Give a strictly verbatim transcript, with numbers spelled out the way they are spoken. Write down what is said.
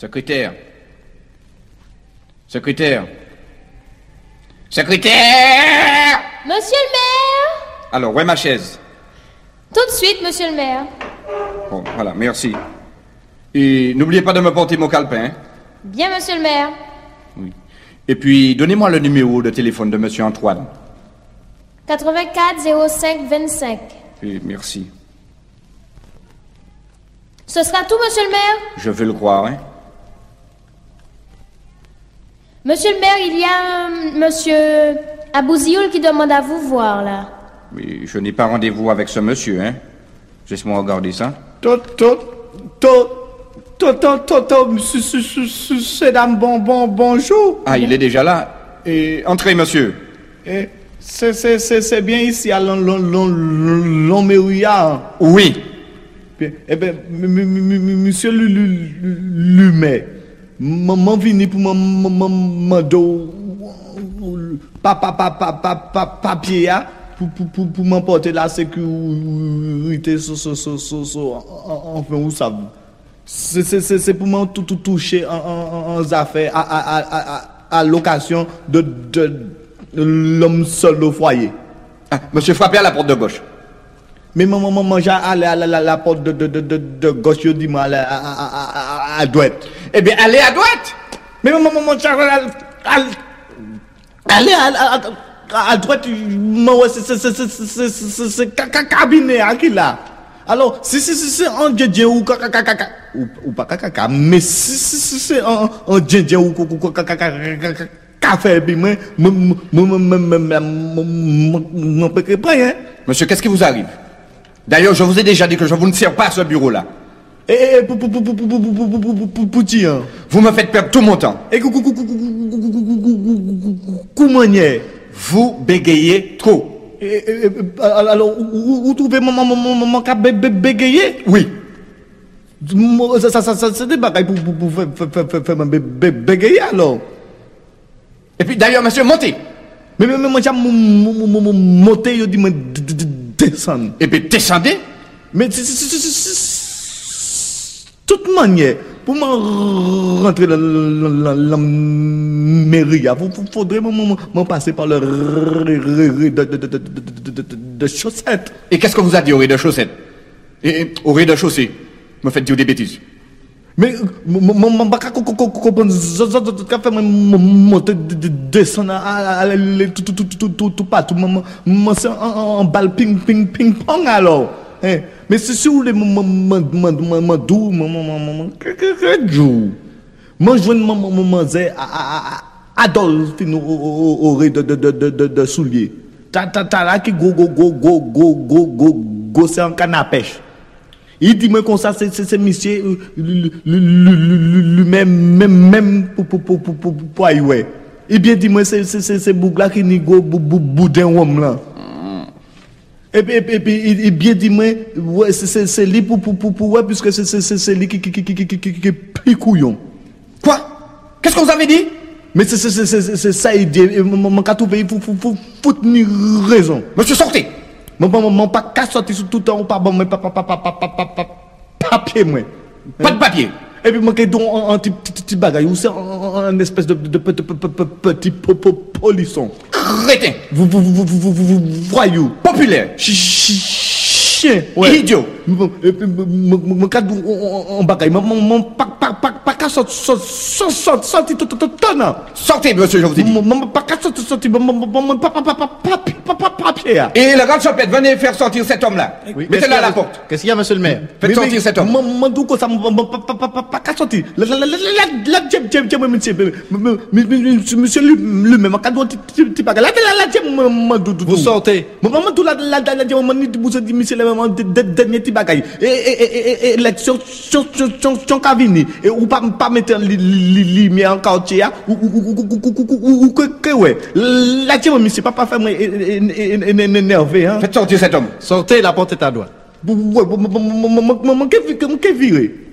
Secrétaire. Secrétaire. Secrétaire! Monsieur le maire! Alors, où est ma chaise? Tout de suite, monsieur le maire. Bon, voilà, merci. Et n'oubliez pas de me porter mon calepin. Hein? Bien, monsieur le maire. Oui. Et puis, donnez-moi le numéro de téléphone de monsieur Antoine. quatre-vingt-quatre zéro cinq vingt-cinq. Et merci. Ce sera tout, monsieur le maire? Je veux le croire, hein? Monsieur le maire, il y a un monsieur Abouzioul qui demande à vous voir, là. Oui, je n'ai pas rendez-vous avec ce monsieur, hein? Laisse-moi regarder ça. Tot, tot, tot, tot, tot, tot, tot, monsieur, c'est dame, bon, bon, bonjour. Ah, il est déjà là. Et entrez, monsieur. Eh, c'est, c'est, c'est, c'est bien ici, à l'Oméria. Oui. Eh bien, monsieur Lumet, maman vini pour maman papa papa papa papier pour pour pour pour m'emporter la sécurité so so so so so enfin où ça c'est c'est c'est pour m'en tout tout toucher en en en affaires à à à à location de de l'homme seul au foyer. Ah, monsieur frappez à la porte de gauche. Mais maman, maman, j'ai allé à la, la, la porte de, de, de, de, de gauche, je dis, moi, à, à, à, à droite. Eh bien, allez à droite. Mais maman, maman, j'ai allé à, à, à droite, moi, c'est, c'est, c'est, c'est, c'est, c'est, c'est, cabinet, à qui là? Alors, si, si, si, c'est un djendjen ou caca, ou pas caca, mais si, si, si, c'est un, un djendjen ou caca, café, puis moi, moi, moi, moi, moi, moi, moi, moi, moi, monsieur, qu'est-ce qui vous arrive? D'ailleurs, je vous ai déjà dit que je vous ne sers pas à ce bureau-là. Eh, pour, pour, pour, pour, pour, pour, pour, pour, dire. Vous me faites perdre tout mon temps. Et comment vous bégayez trop. Alors, vous trouvez mon cas bégayer? Oui. Ça, ça, ça, c'est des bagailles pour, pour, pour faire bégayer alors. Et puis, d'ailleurs, monsieur, montez. Mais, mais, mais, moi, j'ai monté, je dis, moi, descendre. Et puis, descendez. Mais, toute manière, pour me rentrer dans la mairie, il faudrait me passer par le rez-de-chaussette. Et qu'est-ce que vous a dit au rez-de-chaussette? Et au rez-de-chaussée, me faites dire des bêtises. Mais, je ne peux pas comprendre, je fait monter, descendre, aller tout partout, c'est un balle ping, ping, ping, pong alors. Mais c'est sûr, les mandou, moi je vois mon Adolphe au rez de souliers. T'as là qui go, go, go, go, go, go, go, go, c'est un canne à pêche. Il dit moi comme ça, c'est monsieur lui-même, même, même pour pour pour pour pour pour ouais. Et bien dit moi c'est c'est c'est bougla qui ni go boudin homme là. Et puis et puis il bien dit moi ouais c'est c'est lui pour pour pour ouais puisque c'est c'est c'est lui qui qui qui qui qui qui qui couillon. Quoi? Qu'est-ce que vous avez dit? Mais c'est c'est c'est c'est ça il dit mon cas trouver il faut faut faut ni raison. Monsieur sortez. Mon mon mon pas qu'à sortir tout le temps pas bon mais pas pas pas pas papier moi. Pas de papier. Et puis moi qui don un petit petit bagage ou c'est un espèce de petit polisson. Crétin. Vous vous vous vous vous voyou. Populaire. Chien. Idiot. Et puis mon cas en bagage mon pas pas pas pas qu'à sortir sortir tout tout tout sortez monsieur je vous ai dit. Mon pas qu'à sortir sortir mon pas pas pas papier. Et le grand chopette, venez faire sortir cet homme-là. Oui. Mettez-le à la porte. Qu'est-ce qu'il y a, monsieur le maire? Faites sortir cet homme. Moi, d'où ça pas qu'à sortir. La, la, la, la, la, tiens, tiens, tiens, monsieur, monsieur, lui-même, quand on dit, pas, la, la, la, tiens, moi, vous sortez. Maman, tout la, la, la, la, moi, vous dit, monsieur, le moment, dernier petit bagage. Et, et, et, et, élection, sur Cavini. Et, ou pas, pas mettre lumière en quartier, ou, ou, ou, ou, que, ouais. La, tiens, monsieur, papa, fait, moi, énervé, hein. Faites sortir cet homme. Sortez, la porte est à droite. Maman, qu'est-ce que viré?